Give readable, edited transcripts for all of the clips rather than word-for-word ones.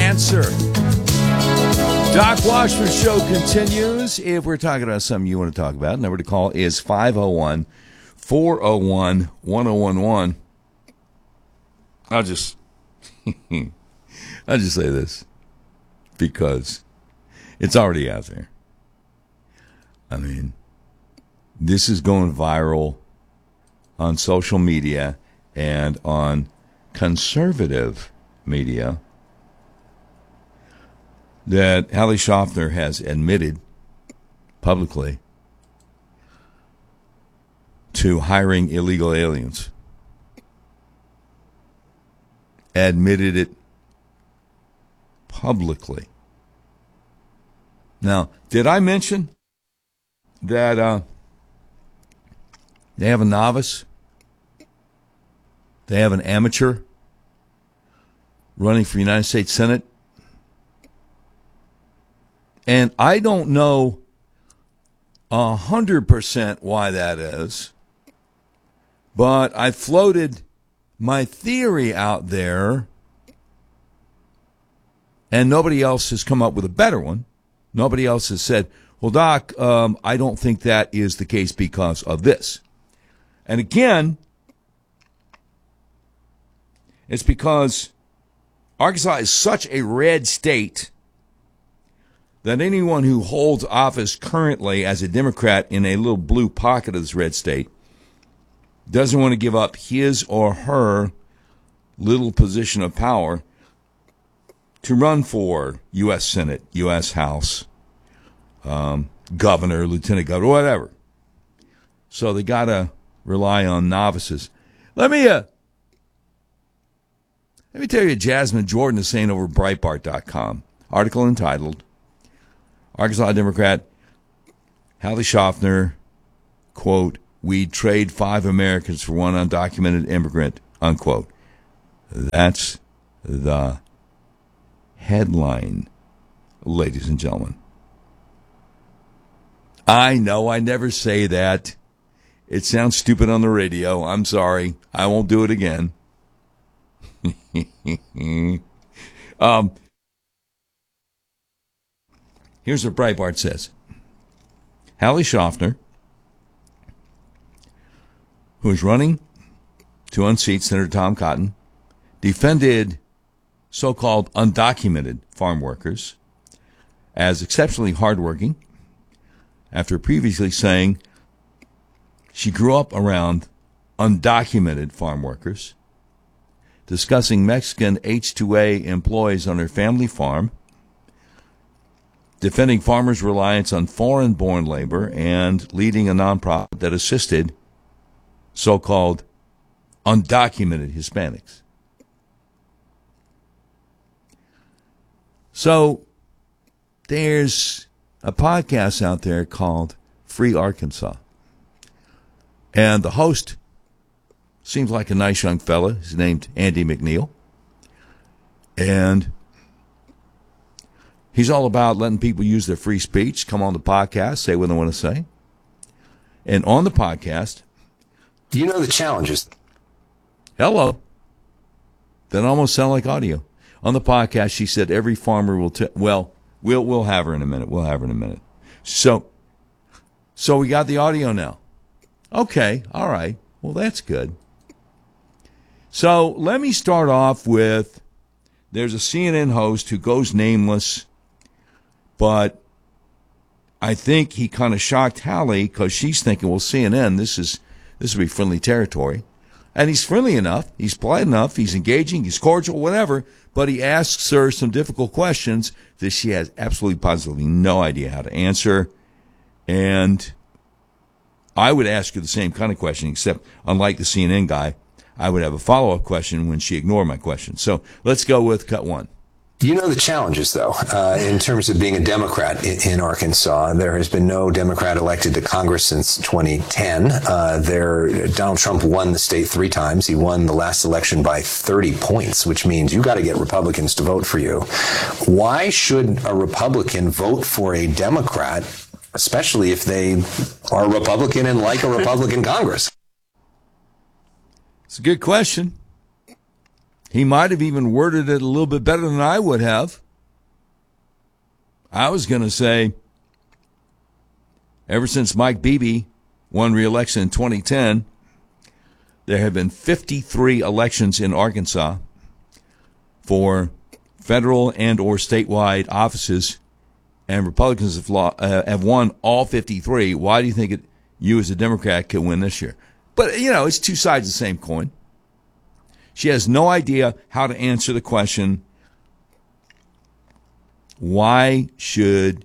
answer. Doc Washburn Show continues. If we're talking about something you want to talk about, the number to call is 501-401-1011. I'll just say this because it's already out there. I mean, this is going viral on social media and on conservative media that Hallie Schaffner has admitted publicly to hiring illegal aliens. Admitted it publicly. Now, did I mention that they have a novice? They have an amateur running for United States Senate? And I don't know 100% why that is, but I floated my theory out there, and nobody else has come up with a better one. Nobody else has said, well, Doc, I don't think that is the case because of this. And again, it's because Arkansas is such a red state that anyone who holds office currently as a Democrat in a little blue pocket of this red state doesn't want to give up his or her little position of power to run for U.S. Senate, U.S. House, governor, lieutenant governor, whatever. So they got to rely on novices. Let me tell you, Jasmine Jordan is saying over Breitbart.com, article entitled, Arkansas Democrat Hallie Schaffner, quote, "We'd trade 5 Americans for one undocumented immigrant," unquote. That's the headline, ladies and gentlemen. I know I never say that. It sounds stupid on the radio. I'm sorry. I won't do it again. Here's what Breitbart says. Hallie Schaffner, who is running to unseat Senator Tom Cotton, defended so-called undocumented farm workers as exceptionally hardworking after previously saying she grew up around undocumented farm workers, discussing Mexican H-2A employees on her family farm, defending farmers' reliance on foreign-born labor, and leading a nonprofit that assisted so-called undocumented Hispanics. So there's a podcast out there called Free Arkansas. And the host seems like a nice young fella. He's named Andy McNeil. And he's all about letting people use their free speech, come on the podcast, say what they want to say. And on the podcast, do you know the challenges? Hello. That almost sound like audio. On the podcast, she said every farmer will we'll have her in a minute. We'll have her in a minute. So we got the audio now. Okay, all right. Well, that's good. So let me start off with, there's a CNN host who goes nameless, but I think he kind of shocked Hallie because she's thinking, well, CNN, this will be friendly territory. And he's friendly enough, he's polite enough, he's engaging, he's cordial, whatever, but he asks her some difficult questions that she has absolutely positively no idea how to answer. And I would ask her the same kind of question, except unlike the CNN guy, I would have a follow-up question when she ignored my question. So let's go with cut one. Do you know the challenges, though, in terms of being a Democrat in Arkansas? There has been no Democrat elected to Congress since 2010. Donald Trump won the state 3 times. He won the last election by 30 points, which means you got to get Republicans to vote for you. Why should a Republican vote for a Democrat, especially if they are a Republican and like a Republican Congress? It's a good question. He might have even worded it a little bit better than I would have. I was going to say, ever since Mike Beebe won re-election in 2010, there have been 53 elections in Arkansas for federal and or statewide offices, and Republicans have won all 53. Why do you think you as a Democrat could win this year? But, it's two sides of the same coin. She has no idea how to answer the question, why should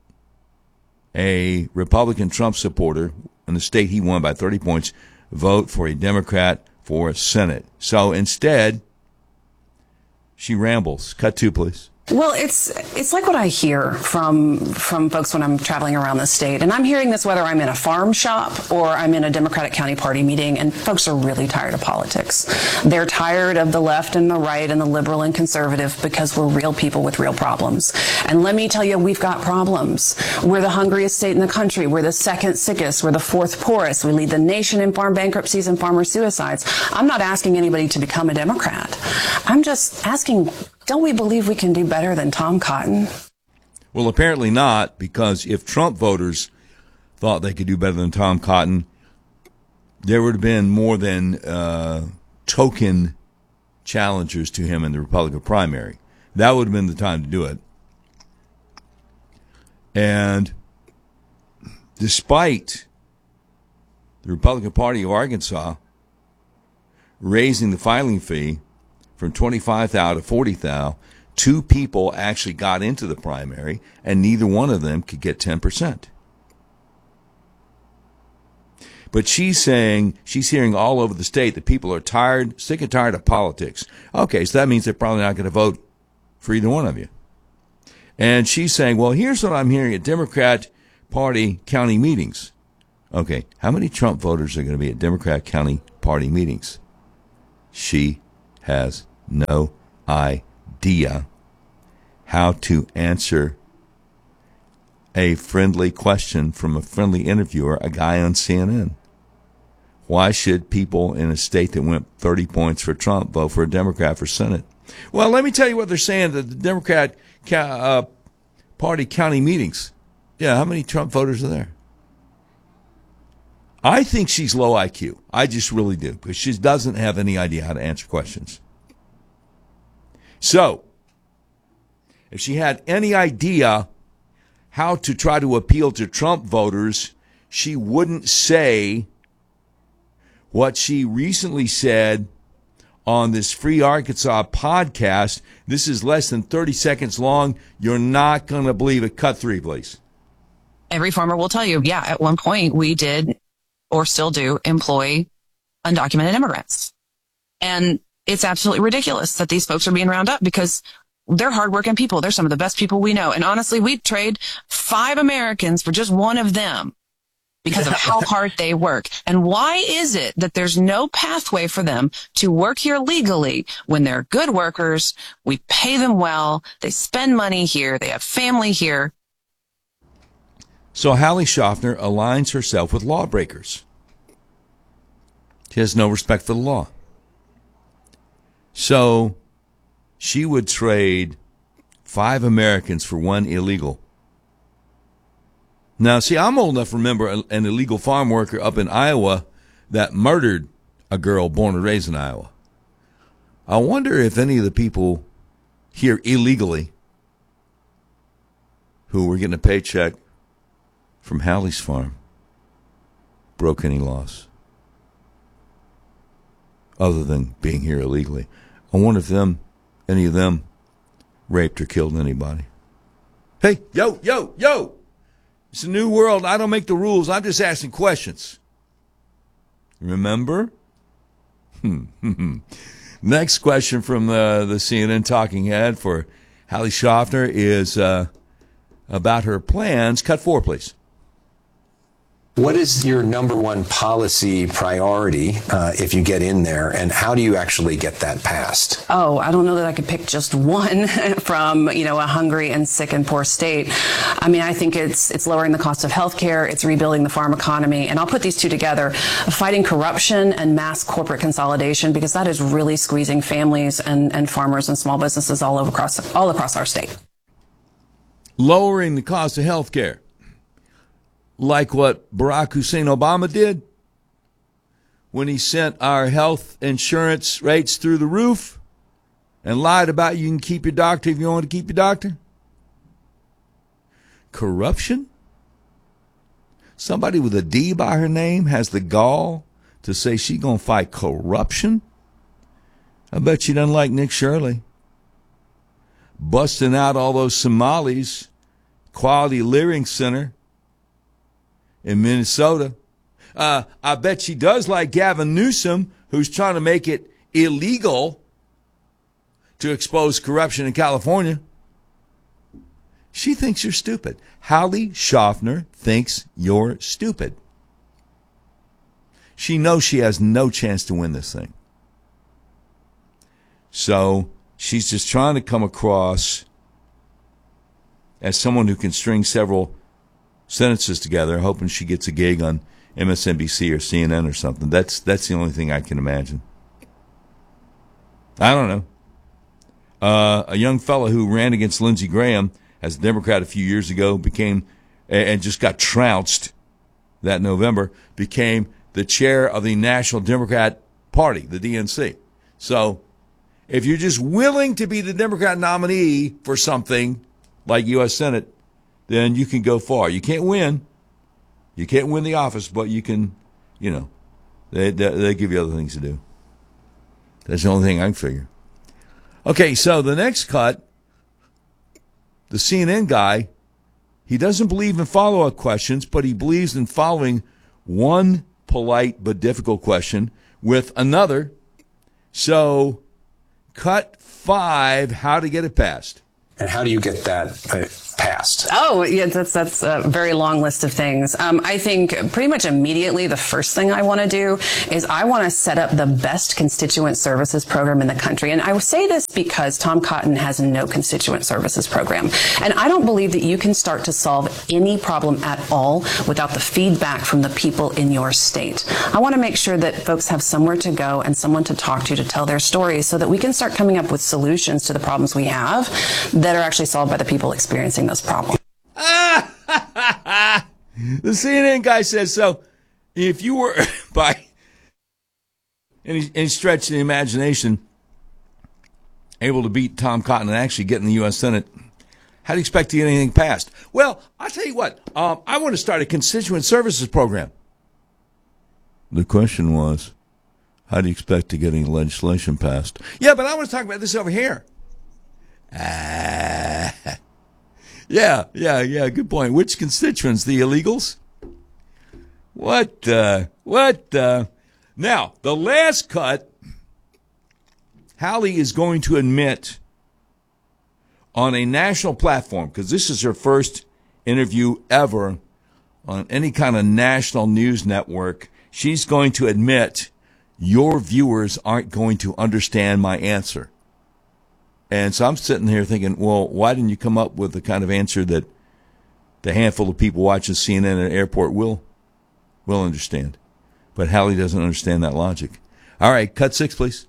a Republican Trump supporter in the state he won by 30 points vote for a Democrat for Senate? So instead, she rambles. Cut 2, please. Well, it's like what I hear from folks when I'm traveling around the state. And I'm hearing this whether I'm in a farm shop or I'm in a Democratic County Party meeting, and folks are really tired of politics. They're tired of the left and the right and the liberal and conservative because we're real people with real problems. And let me tell you, we've got problems. We're the hungriest state in the country. We're the second sickest. We're the fourth poorest. We lead the nation in farm bankruptcies and farmer suicides. I'm not asking anybody to become a Democrat. I'm just asking, don't we believe we can do better than Tom Cotton? Well, apparently not, because if Trump voters thought they could do better than Tom Cotton, there would have been more than token challengers to him in the Republican primary. That would have been the time to do it. And despite the Republican Party of Arkansas raising the filing fee from $25,000 to $40,000, 2 people actually got into the primary, and neither one of them could get 10%. But she's hearing all over the state that people are sick and tired of politics. Okay, so that means they're probably not going to vote for either one of you. And she's saying, well, here's what I'm hearing at Democrat Party county meetings. Okay, how many Trump voters are going to be at Democrat County Party meetings? She has no idea how to answer a friendly question from a friendly interviewer, a guy on CNN. Why should people in a state that went 30 points for Trump vote for a Democrat for Senate? Well, let me tell you what they're saying at the Democrat Party county meetings. Yeah, how many Trump voters are there? I think she's low IQ. I just really do, because she doesn't have any idea how to answer questions. So, if she had any idea how to try to appeal to Trump voters, she wouldn't say what she recently said on this Free Arkansas podcast. This is less than 30 seconds long. You're not going to believe it. Cut 3, please. Every farmer will tell you, yeah, at one point we did or still do employ undocumented immigrants. And it's absolutely ridiculous that these folks are being rounded up because they're hardworking people. They're some of the best people we know. And honestly, we'd trade 5 Americans for just one of them because of how hard they work. And why is it that there's no pathway for them to work here legally when they're good workers? We pay them well. They spend money here. They have family here. So Hallie Schaffner aligns herself with lawbreakers. She has no respect for the law. So she would trade 5 Americans for 1 illegal. Now, see, I'm old enough to remember an illegal farm worker up in Iowa that murdered a girl born and raised in Iowa. I wonder if any of the people here illegally who were getting a paycheck from Hallie's farm broke any laws other than being here illegally. I wonder if any of them raped or killed anybody. Hey, yo! It's a new world. I don't make the rules. I'm just asking questions. Remember? Next question from the CNN talking head for Hallie Schaffner is about her plans. Cut 4, please. What is your number one policy priority if you get in there, and how do you actually get that passed? Oh, I don't know that I could pick just one from, a hungry and sick and poor state. I mean, I think it's lowering the cost of healthcare, it's rebuilding the farm economy, and I'll put these two together, fighting corruption and mass corporate consolidation, because that is really squeezing families and farmers and small businesses all across our state. Lowering the cost of healthcare. Like what Barack Hussein Obama did when he sent our health insurance rates through the roof and lied about you can keep your doctor if you want to keep your doctor. Corruption? Somebody with a D by her name has the gall to say she's going to fight corruption? I bet she doesn't like Nick Shirley. Busting out all those Somalis, Quality Living Center in Minnesota. I bet she does like Gavin Newsom, who's trying to make it illegal to expose corruption in California. She thinks you're stupid. Hallie Schaffner thinks you're stupid. She knows she has no chance to win this thing. So she's just trying to come across as someone who can string several sentences together, hoping she gets a gig on MSNBC or CNN or something. That's the only thing I can imagine. I don't know. A young fellow who ran against Lindsey Graham as a Democrat a few years ago became, and just got trounced that November, became the chair of the National Democrat Party, the DNC. So if you're just willing to be the Democrat nominee for something like U.S. Senate, then you can go far. You can't win. You can't win the office, but you can, they give you other things to do. That's the only thing I can figure. Okay, so the next cut, the CNN guy, he doesn't believe in follow-up questions, but he believes in following one polite but difficult question with another. So, cut 5, how to get it passed. And how do you get that passed? Oh, yeah, that's a very long list of things. I think pretty much immediately the first thing I want to do is I want to set up the best constituent services program in the country. And I will say this because Tom Cotton has no constituent services program. And I don't believe that you can start to solve any problem at all without the feedback from the people in your state. I want to make sure that folks have somewhere to go and someone to talk to tell their stories so that we can start coming up with solutions to the problems we have that are actually solved by the people experiencing those problems. The CNN guy says, so if you were, by any stretch of the imagination, able to beat Tom Cotton and actually get in the U.S. Senate, how do you expect to get anything passed? Well, I'll tell you what, I want to start a constituent services program. The question was, how do you expect to get any legislation passed? Yeah, but I want to talk about this over here. Yeah, good point. Which constituents? The illegals? What? Now, the last cut, Hallie is going to admit on a national platform, because this is her first interview ever on any kind of national news network, she's going to admit your viewers aren't going to understand my answer. And so I'm sitting here thinking, well, why didn't you come up with the kind of answer that the handful of people watching CNN at an airport will understand? But Hallie doesn't understand that logic. All right, cut 6, please.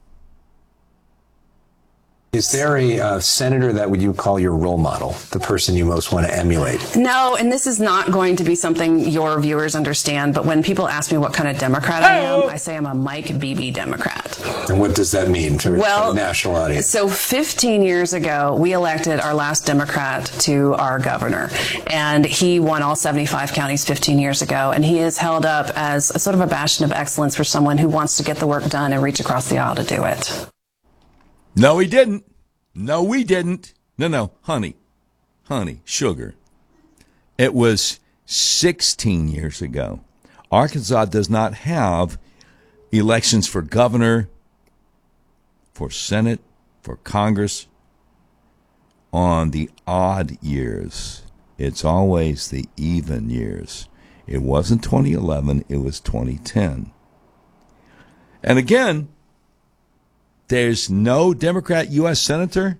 Is there a senator that would you call your role model, the person you most want to emulate? No, and this is not going to be something your viewers understand, but when people ask me what kind of Democrat I am, I say I'm a Mike Beebe Democrat. And what does that mean to the national audience? So 15 years ago, we elected our last Democrat to our governor, and he won all 75 counties 15 years ago, and he is held up as a sort of a bastion of excellence for someone who wants to get the work done and reach across the aisle to do it. No, he didn't. No, we didn't. No, honey, sugar. It was 16 years ago. Arkansas does not have elections for governor, for Senate, for Congress on the odd years. It's always the even years. It wasn't 2011, it was 2010. And again, there's no Democrat U.S. Senator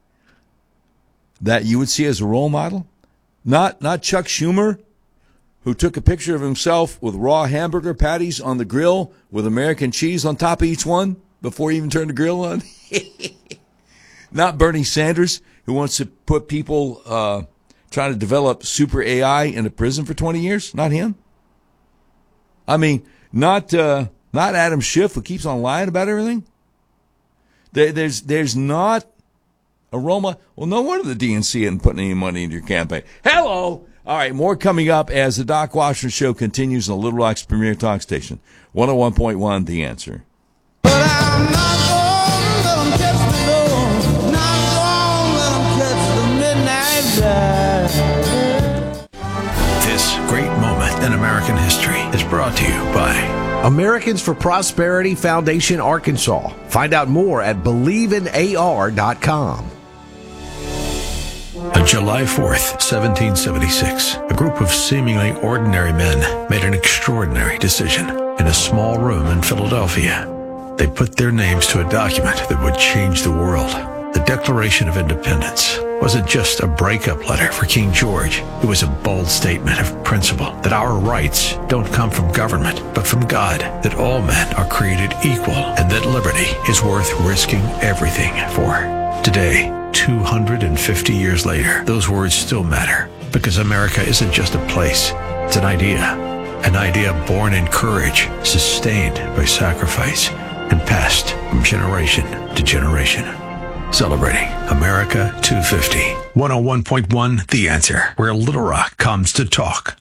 that you would see as a role model. Not Chuck Schumer, who took a picture of himself with raw hamburger patties on the grill with American cheese on top of each one before he even turned the grill on. Not Bernie Sanders, who wants to put people trying to develop super AI into prison for 20 years. Not him. I mean, not Adam Schiff, who keeps on lying about everything. There's not a Roma. Well, no wonder the DNC isn't putting any money into your campaign. Hello. All right, more coming up as the Doc Washington Show continues on Little Rock's premier talk station, 101.1 The Answer. But I'm not gonna let 'em catch the door. Not gonna let 'em catch the midnight ride. This great moment in American history is brought to you by Americans for Prosperity Foundation Arkansas. Find out more at believeInar.com. On July 4th, 1776, a group of seemingly ordinary men made an extraordinary decision in a small room in Philadelphia. They put their names to a document that would change the world. The Declaration of Independence wasn't just a breakup letter for King George. It was a bold statement of principle that our rights don't come from government, but from God, that all men are created equal, and that liberty is worth risking everything for. Today, 250 years later, those words still matter, because America isn't just a place, it's an idea born in courage, sustained by sacrifice, and passed from generation to generation. Celebrating America 250. 101.1 The Answer, where Little Rock comes to talk.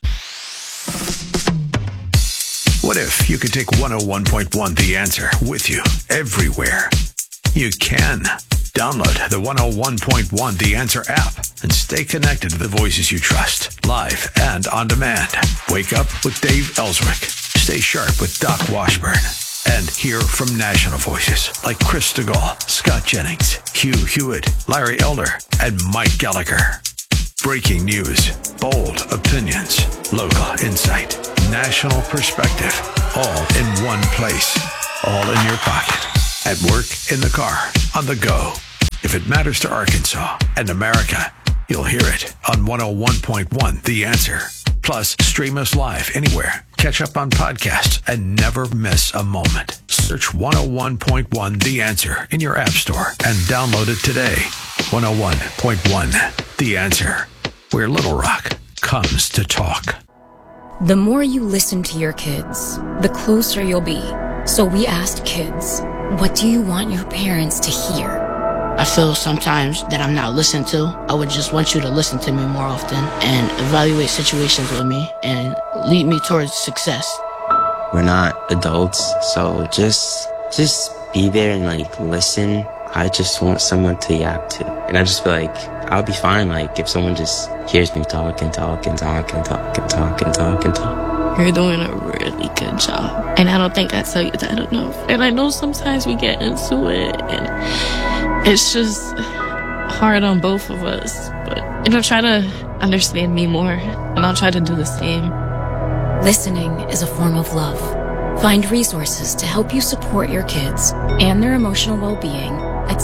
What if you could take 101.1 The Answer with you everywhere? You can. Download the 101.1 The Answer app and stay connected to the voices you trust, live and on demand. Wake up with Dave Ellswick. Stay sharp with Doc Washburn. And hear from national voices like Chris DeGaulle, Scott Jennings, Hugh Hewitt, Larry Elder, and Mike Gallagher. Breaking news, bold opinions, local insight, national perspective, all in one place, all in your pocket, at work, in the car, on the go. If it matters to Arkansas and America, you'll hear it on 101.1 The Answer. Plus, stream us live anywhere. Catch up on podcasts and never miss a moment. Search 101.1 The Answer in your app store and download it today. 101.1 The Answer, where Little Rock comes to talk. The more you listen to your kids, the closer you'll be. So we asked kids, what do you want your parents to hear? I feel sometimes that I'm not listened to. I would just want you to listen to me more often and evaluate situations with me and lead me towards success. We're not adults, so just be there and listen. I just want someone to yap to. And I just feel like I'll be fine if someone just hears me talk and talk and talk and talk and talk and talk and talk. You're doing a really good job. And I don't think I tell you that enough. And I know sometimes we get into it and it's just hard on both of us. But, try to understand me more and I'll try to do the same. Listening is a form of love. Find resources to help you support your kids and their emotional well-being at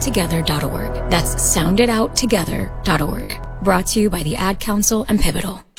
soundedouttogether.org. That's soundedouttogether.org. Brought to you by the Ad Council and Pivotal.